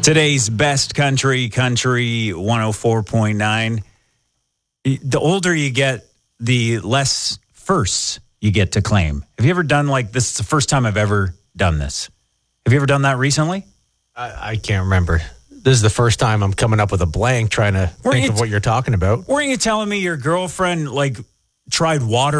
Today's best country 104.9. The older you get, the less firsts you get to claim. Have you ever done like this? Is the first time I've ever done this. Have you ever done that recently? I can't remember. This is the first time I'm coming up with a blank trying to think of what you're talking about. Weren't you telling me your girlfriend like tried water